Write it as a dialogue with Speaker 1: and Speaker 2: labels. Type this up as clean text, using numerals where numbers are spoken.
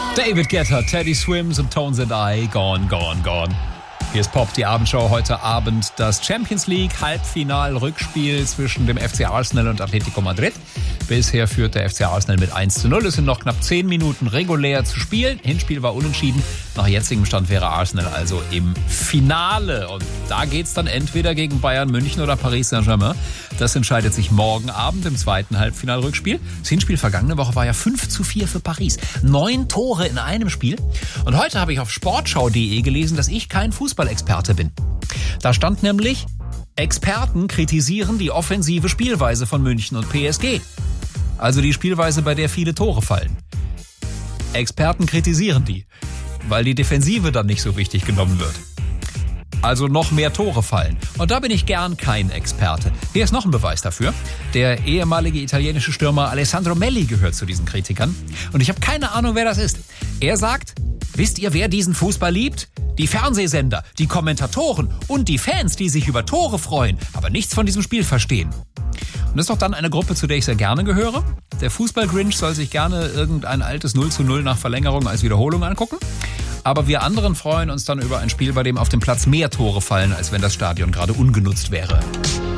Speaker 1: David Guetta, Teddy Swims und Tones and I, Gone, Gone, Gone. Hier ist Pop, die Abendshow. Heute Abend das Champions League Halbfinal-Rückspiel zwischen dem FC Arsenal und Atletico Madrid. Bisher führt der FC Arsenal mit 1:0. Es sind noch knapp 10 Minuten regulär zu spielen. Hinspiel war unentschieden. Nach jetzigem Stand wäre Arsenal also im Finale. Und da geht's dann entweder gegen Bayern München oder Paris Saint-Germain. Das entscheidet sich morgen Abend im zweiten Halbfinalrückspiel. Das Hinspiel vergangene Woche war ja 5:4 für Paris. 9 Tore in einem Spiel. Und heute habe ich auf sportschau.de gelesen, dass ich kein Fußballexperte bin. Da stand nämlich, Experten kritisieren die offensive Spielweise von München und PSG. Also die Spielweise, bei der viele Tore fallen. Experten kritisieren die, weil die Defensive dann nicht so wichtig genommen wird. Also noch mehr Tore fallen. Und da bin ich gern kein Experte. Hier ist noch ein Beweis dafür. Der ehemalige italienische Stürmer Alessandro Melli gehört zu diesen Kritikern. Und ich habe keine Ahnung, wer das ist. Er sagt, wisst ihr, wer diesen Fußball liebt? Die Fernsehsender, die Kommentatoren und die Fans, die sich über Tore freuen, aber nichts von diesem Spiel verstehen. Und das ist doch dann eine Gruppe, zu der ich sehr gerne gehöre. Der Fußball-Grinch soll sich gerne irgendein altes 0:0 nach Verlängerung als Wiederholung angucken. Aber wir anderen freuen uns dann über ein Spiel, bei dem auf dem Platz mehr Tore fallen, als wenn das Stadion gerade ungenutzt wäre.